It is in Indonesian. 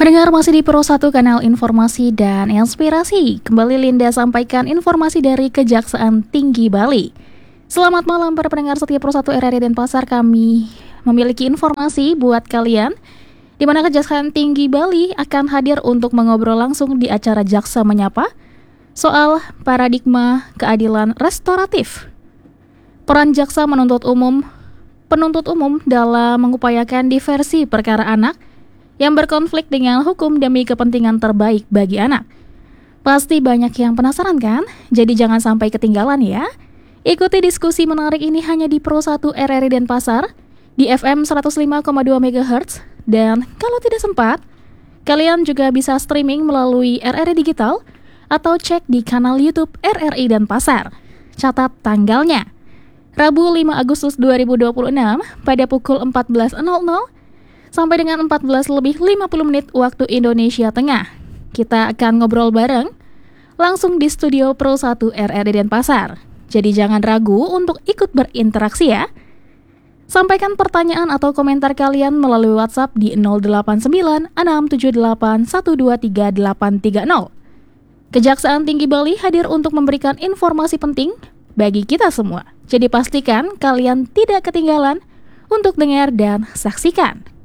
Pendengar masih di Pro 1 kanal informasi dan inspirasi. Kembali Linda sampaikan informasi dari Kejaksaan Tinggi Bali. Selamat malam para pendengar setia Pro 1 RRI Denpasar. Kami memiliki informasi buat kalian di mana Kejaksaan Tinggi Bali akan hadir untuk mengobrol langsung di acara Jaksa Menyapa soal paradigma keadilan restoratif. Peran jaksa penuntut umum dalam mengupayakan diversi perkara anak yang berkonflik dengan hukum demi kepentingan terbaik bagi anak. Pasti banyak yang penasaran kan? Jadi jangan sampai ketinggalan ya. Ikuti diskusi menarik ini hanya di Pro 1 RRI Denpasar di FM 105,2 MHz. Dan kalau tidak sempat, kalian juga bisa streaming melalui RRI Digital atau cek di kanal YouTube RRI Denpasar. Catat tanggalnya, Rabu 5 Agustus 2026 pada pukul 14.00 sampai dengan 14:50 waktu Indonesia Tengah. Kita akan ngobrol bareng langsung di studio Pro 1 RRI Denpasar. Jadi jangan ragu untuk ikut berinteraksi ya. Sampaikan pertanyaan atau komentar kalian melalui WhatsApp di 089 678 123 830. Kejaksaan Tinggi Bali hadir untuk memberikan informasi penting bagi kita semua. Jadi pastikan kalian tidak ketinggalan untuk dengar dan saksikan.